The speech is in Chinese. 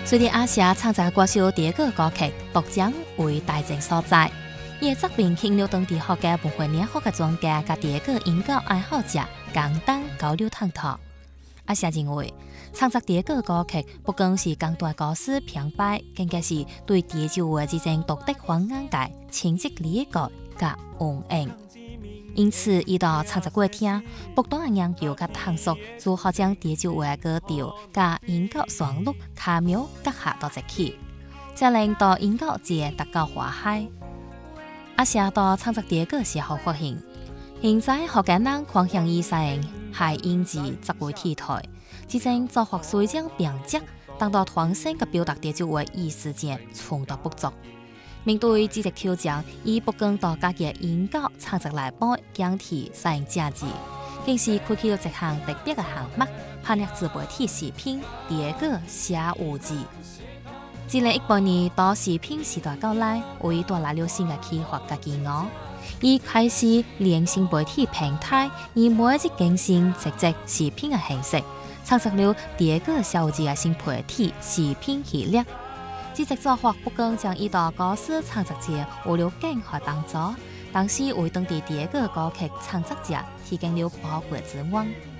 虽然阿霞创作歌手第一个歌曲夺奖为大众所在，伊的作品引入当地学界文化领域嘅专家甲第一个音乐爱好者共同交流探讨。阿霞认为，创作第一个歌曲不光是讲大故事评摆，更加是对地球话之间独特方眼界、亲戚理解甲応應。因此，伊到創作歌聽，不斷研究甲探索如何將地球話嘅歌調甲音樂旋律巧妙結合到一起，才令到音樂節達到華海。阿霞到創作第一個時候發現，現在學界人狂向以上係音字作為題材，之前做學水將並接，當到團聲嘅表達地球話意思間衝突不足。面對這個挑戰，伊不光到家己嘅音樂創作來幫講題使用價值，更是開啟咗一項特別嘅項目——拍攝自媒體視頻第一個寫有字。2018年到視頻時代到來，為帶來了新嘅啟發甲機能。伊開始連新媒體平台，以每一日更新直接視頻嘅形式，創作了第一個寫有字嘅新媒體視頻系列。這隻做法不光將伊到歌詞創作者有了更好幫助，同時為當地第一個歌曲創作者提供了寶貴資源。